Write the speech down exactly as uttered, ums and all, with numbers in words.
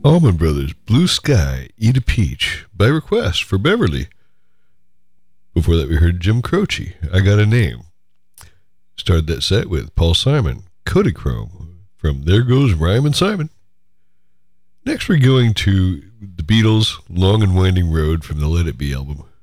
Allman Brothers, Blue Sky, Eat a Peach, by request for Beverly. Before that, we heard Jim Croce, I Got a Name. Started that set with Paul Simon, Kodachrome, from There Goes Rhymin' Simon. Next, we're going to the Beatles' Long and Winding Road from the Let It Be album.